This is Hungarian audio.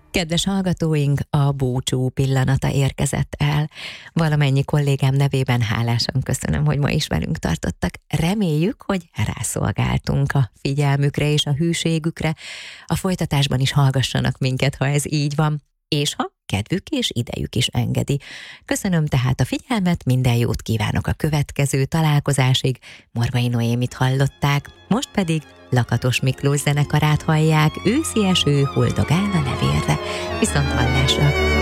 Kedves hallgatóink, a búcsú pillanata érkezett el. Valamennyi kollégám nevében hálásan köszönöm, hogy ma is velünk tartottak. Reméljük, hogy rászolgáltunk a figyelmükre és a hűségükre. A folytatásban is hallgassanak minket, ha ez így van, és ha kedvük és idejük is engedi. Köszönöm tehát a figyelmet, minden jót kívánok a következő találkozásig. Morvai Noémit hallották, most pedig Lakatos Miklós zenekarát hallják, Őszi eső huldogál a levélre. Viszont hallásra!